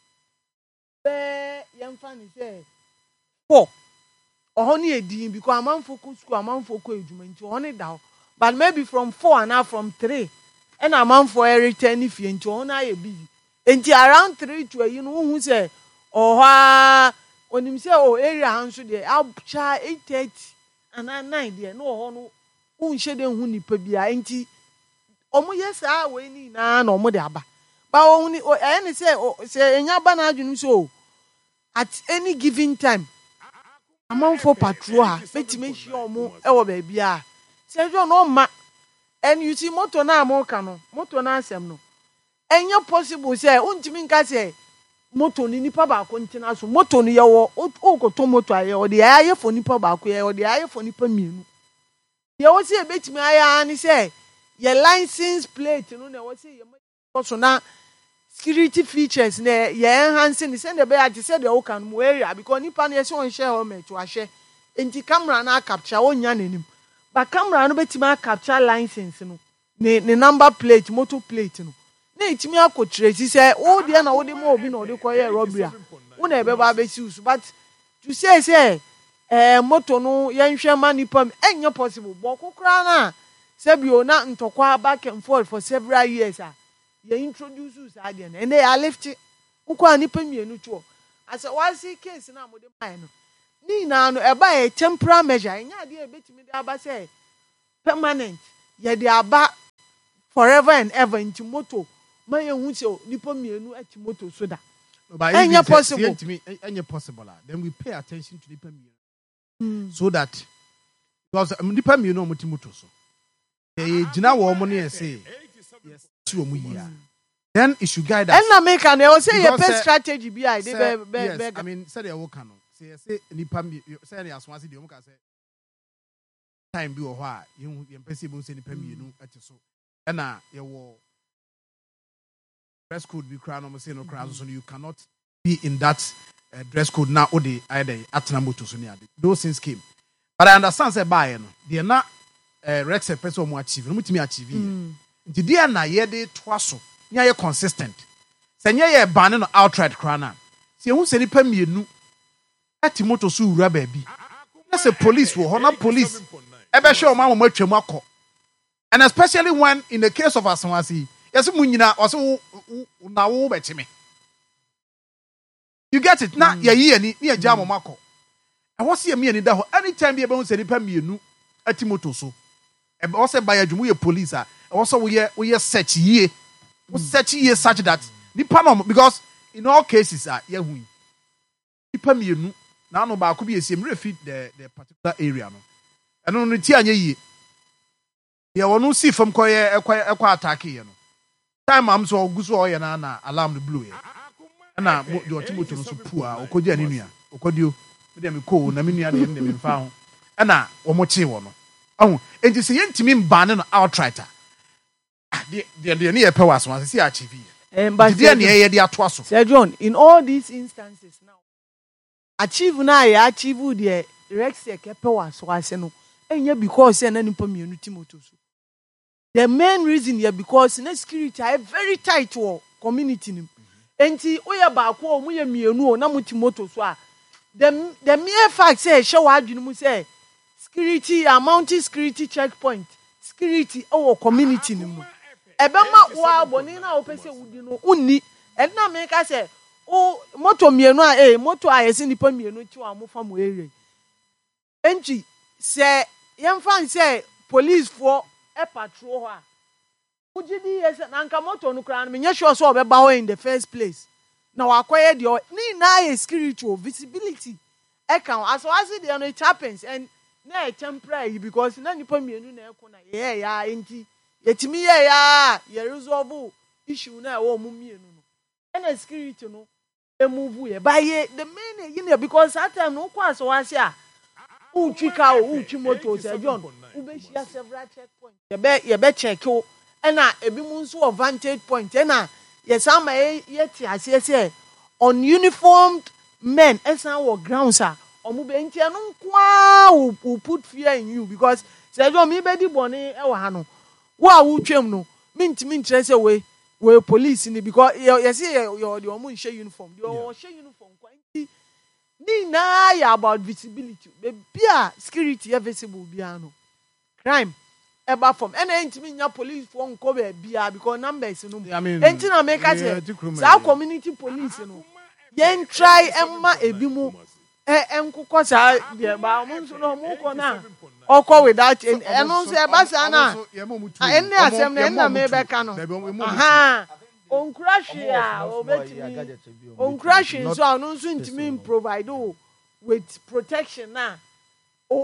S11: be young fan say four ohoni edin because a man focus school a man focus edwuma nti ohoni da but maybe from four and now from three and a man for return if you nti ohona ye busy nti around three to you know who say oha onim say o area hanso dey abcha eight thirty and nine there no ohono unhye de hu nipa bia enti omo yesa we ni na na omo de aba ba o hu ni e ni say say enya ba na adwunu so at any given time among for patrol ha betime hye omo e wo ba bia say jo no ma and you see moto na amoka no moto na asem no enya possible say untimi nka say moto ni nipa ba ko ntina so moto ni ye wo o ko to moto aye o de aye fo nipa ba ko ye o de aye fo nipa mienu ye wo say betimi aya ni say your license plate no na wo say ye so na security features na ye enhance ni say the be ati say the wo kan mo area because nipa na ye say on share helmet to ahye enti camera na capture onya nanim ba camera no betimi capture license no ne ne number plate motor plate no na etimi akotresi say wo de na wo de mo obi na wo de koye robbery wo na ebe ba be si but to say say eh moto no yenhwe ma nipa enye possible boko kra na sebio na ntokwa back and forth for several years ah ye introduce us ade na ene ya lift ukwa nipa mienu tuo asa wasi case na mode mai no ni na no eba e temporary measure enya ade e betimi de aba say permanent ye de aba forever and ever into moto ma ye hu se nipa mienu ati moto so da enya possible
S1: enya possible then we pay attention to nipa mienu mm. so that because nipa mienu omoti moto so ye gina wo mo ne say yes ti o mu yi a then it should guide us.
S11: And na make an o say your best strategy be I dey be be
S1: yes, I mean say dey wo kan no say say nipa say dey aso ase dey o mu ka say time bi wo ho a ye ye mpese bo say nipa mienu ati so e na ye wo dress code be crown no say no crown so you cannot be in that uh, dress code now o dey either atena moto so ni ade those things came but I understand say buy no dey na uh, Rex person mo achieve no mutimi achieve nti dey na ye dey twaso nya ye consistent se nya ye ban no outright crana se hu se nipa mienu ati moto so wura ba bi na se police wo ho na police e be hwe o ma mo atwam akọ and especially when in the case of Asawasi yes mu nyina o se na wo be chime you get it na ye yi ani na ye ja mo makọ e wo se ye mi ani da ho anytime be be hu se nipa mienu ati moto so e be wo se ba ya dwumu ye police a e wo se wo ye wo ye search yie such years such that nipa no because in all cases ah ye hu nipa mienu na no ba ko bi esiem refi the the particular area no eno no ti anya yie ye wonu si fam ko ye ekwa ekwa attack ye no time am so oguso o ye na na alarm the blue ye na de otimoto no so pu a okoji ani nua okodio me dem ko na me nua de dem mfa ho na wo mo chi wo no ahu enti se ye ntimi mbane no outright the the the near powers was see achieve
S11: um, but
S1: the near the atwaso
S11: Sir John in all these instances now achieve na ya achieve the Rex powers was no enya because na nipa mienu timoto so the main reason here because na security are very tight to community nim enti oya ba ko o mu ye mienu o na mu timoto so a the the mere fact say she wa adwunu mu say security amount security checkpoint security our community nim no ebema wa boni na opese wudi no unni enna me ka se o moto mienu a eh moto a yesi nipa mienu ti wa mo fa mo area enti se yemfa se police for e patrol ho a ugidi yes na nka moto no kra no menye sure so obeba ho in the first place na wakoye de ni na ye spiritual visibility e kan aso asi de no it happens and na temporary because na nipa mienu na ekona yeah ya enti yetimi ye ya ye resolve issue na wo mu mienu no and security no e move ye by ye the main ye because that time no kwa so wase a utwika o utwi moto Sir John u be share several checkpoints ye be ye be check o na ebi mu nso of vantage point na ye sama ye ti ase se on uniformed men esan wo grounds a omu be ntia no kwa will put fear in you because Sir John me be di bone e wa ha no wo a wo twam no mintimi ntrese we we police ni because you see your the omu nche uniform the o nche uniform kwa nti ni na ya about visibility be bia security visible bia no crime eba from and ntimi nya police for nko be bia because numbers no enti na make say sa community police no yen try emma ebi mu e enkoko sa de ba mo nso no mo ko na oko without eno nso e ba sa na enne asem na enna me be ka no aha on crash ya obetimi on crash nso anu nso ntimi provide with protection na